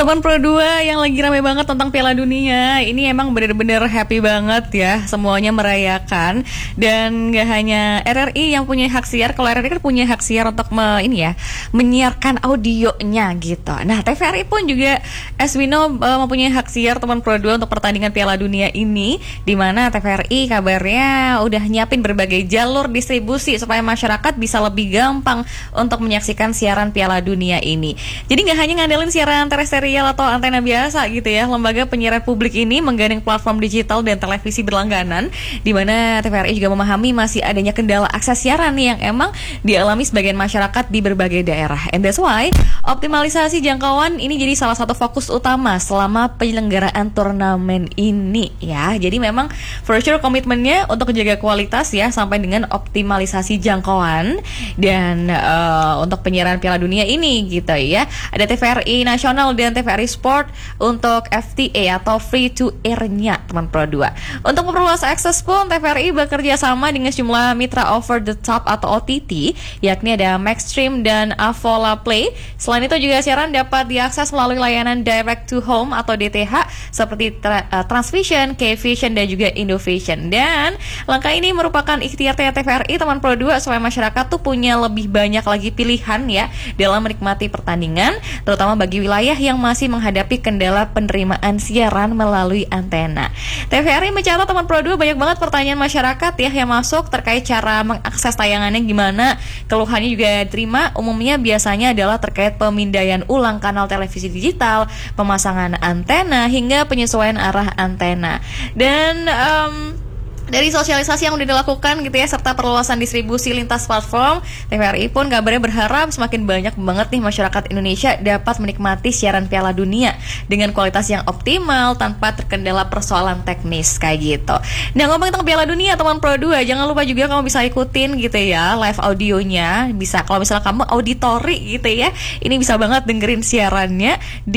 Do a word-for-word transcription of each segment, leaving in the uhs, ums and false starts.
Teman Pro dua yang lagi rame banget tentang Piala Dunia. Ini emang bener-bener happy banget ya, semuanya merayakan. Dan gak hanya R R I yang punya hak siar, kalau R R I kan punya hak siar untuk me, ini ya, menyiarkan audionya gitu. Nah, T V R I pun juga as we know uh, mempunyai hak siar Teman Pro dua untuk pertandingan Piala Dunia ini, di mana T V R I kabarnya udah nyiapin berbagai jalur distribusi supaya masyarakat bisa lebih gampang untuk menyaksikan siaran Piala Dunia ini. Jadi gak hanya ngandelin siaran terestrial atau antena biasa gitu ya, lembaga penyiaran publik ini menggandeng platform digital dan televisi berlangganan, di mana T V R I juga memahami masih adanya kendala akses siaran nih yang emang dialami sebagian masyarakat di berbagai daerah. And that's why optimalisasi jangkauan ini jadi salah satu fokus utama selama penyelenggaraan turnamen ini ya. Jadi memang for sure komitmennya untuk menjaga kualitas ya, sampai dengan optimalisasi jangkauan dan uh, untuk penyiaran Piala Dunia ini gitu ya. Ada T V R I Nasional dan T V R I Sport untuk F T A atau free to air-nya Teman Pro dua. Untuk memperluas akses pun T V R I bekerja sama dengan sejumlah mitra over the top atau O T T, yakni ada Maxstream dan Avola Play. Selain itu juga siaran dapat diakses melalui layanan direct to home atau D T H seperti tra- uh, Transvision, K-Vision dan juga Indovision. Dan langkah ini merupakan ikhtiar T V R I Teman Pro dua supaya masyarakat tuh punya lebih banyak lagi pilihan ya dalam menikmati pertandingan, terutama bagi wilayah yang masih menghadapi kendala penerimaan siaran melalui antena. T V R I mencatat Teman Pro dua banyak banget pertanyaan masyarakat ya yang masuk terkait cara mengakses tayangannya gimana. Keluhannya juga diterima, umumnya biasanya adalah terkait pemindaian ulang kanal televisi digital, pemasangan antena hingga penyesuaian arah antena. Dan um, dari sosialisasi yang udah dilakukan gitu ya, serta perluasan distribusi lintas platform, T V R I pun kabarnya berharap semakin banyak banget nih masyarakat Indonesia dapat menikmati siaran Piala Dunia dengan kualitas yang optimal tanpa terkendala persoalan teknis kayak gitu. Nah, ngomongin tentang Piala Dunia Teman Pro dua, jangan lupa juga kamu bisa ikutin gitu ya live audionya. Bisa kalau misalnya kamu auditori gitu ya, ini bisa banget dengerin siarannya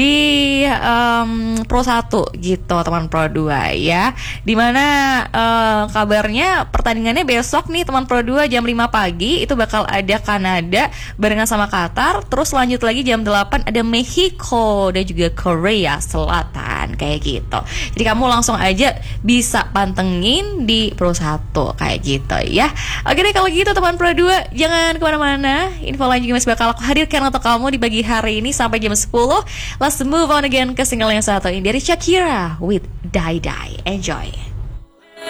di um, Pro satu gitu Teman Pro dua ya. Dimana uh, kabarnya pertandingannya besok nih Teman Pro dua jam lima pagi itu bakal ada Kanada barengan sama Qatar. Terus lanjut lagi jam delapan ada Meksiko dan juga Korea Selatan kayak gitu. Jadi kamu langsung aja bisa pantengin di Pro satu kayak gitu ya. Oke deh kalau gitu Teman Pro dua, jangan kemana-mana. Info lain juga masih bakal aku hadirkan untuk kamu di pagi hari ini sampai jam sepuluh. Let's move on again ke single yang satu ini dari Shakira with Die Die. Enjoy.